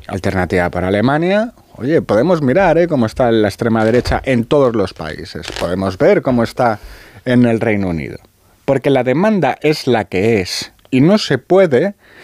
Alternativa para Alemania. Oye, podemos mirar cómo está la extrema derecha en todos los países. Podemos ver cómo está en el Reino Unido. Porque la demanda es la que es. Y no se puede